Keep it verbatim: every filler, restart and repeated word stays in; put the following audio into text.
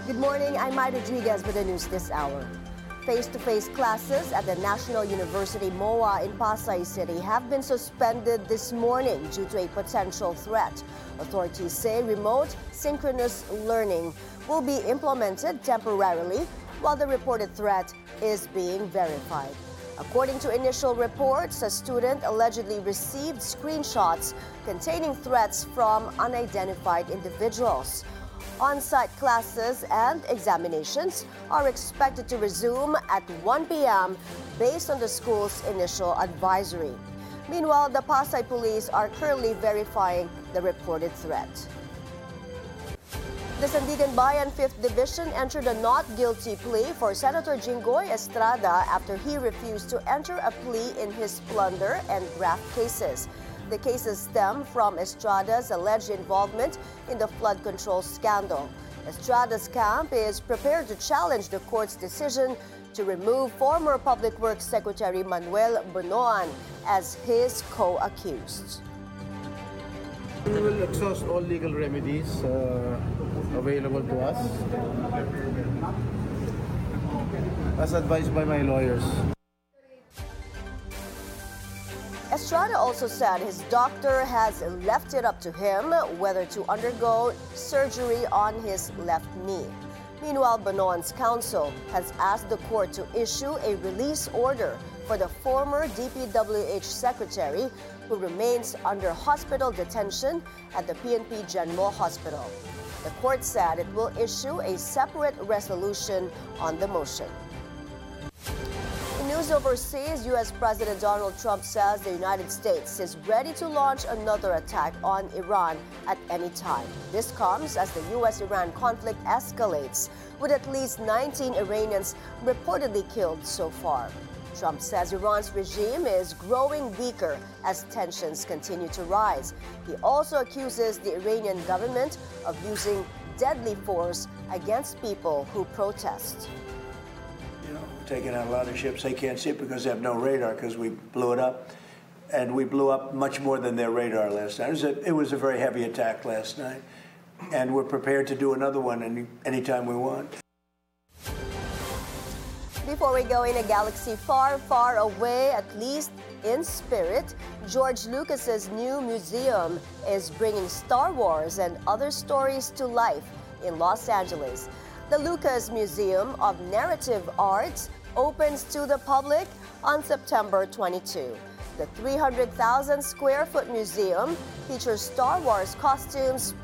Good morning, I'm Mai Rodriguez with the news this hour. Face-to-face classes at the National University M O A in Pasay City have been suspended this morning due to a potential threat. Authorities say remote synchronous learning will be implemented temporarily while the reported threat is being verified. According to initial reports, a student allegedly received screenshots containing threats from unidentified individuals. On-site classes and examinations are expected to resume at one p m based on the school's initial advisory. Meanwhile, the Pasay police are currently verifying the reported threat. The Sandigan Bayan fifth Division entered a not guilty plea for Senator Jinggoy Estrada after he refused to enter a plea in his plunder and graft cases. The cases stem from Estrada's alleged involvement in the flood control scandal. Estrada's camp is prepared to challenge the court's decision to remove former Public Works Secretary Manuel Bonoan as his co-accused. We will exhaust all legal remedies uh, available to us, as advised by my lawyers. Estrada also said his doctor has left it up to him whether to undergo surgery on his left knee. Meanwhile, Bonoan's counsel has asked the court to issue a release order for the former D P W H secretary who remains under hospital detention at the P N P General Hospital. The court said it will issue a separate resolution on the motion. In news overseas, U S President Donald Trump says the United States is ready to launch another attack on Iran at any time. This comes as the U S Iran conflict escalates, with at least nineteen Iranians reportedly killed so far. Trump says Iran's regime is growing weaker as tensions continue to rise. He also accuses the Iranian government of using deadly force against people who protest. You know, taking out a lot of ships. They can't see it because they have no radar because we blew it up. And we blew up much more than their radar last night. It was a, it was a very heavy attack last night. And we're prepared to do another one any anytime we want. Before we go in a galaxy far, far away, at least in spirit, George Lucas's new museum is bringing Star Wars and other stories to life in Los Angeles. The Lucas Museum of Narrative Arts opens to the public on September twenty-second. The three hundred thousand square foot museum features Star Wars costumes,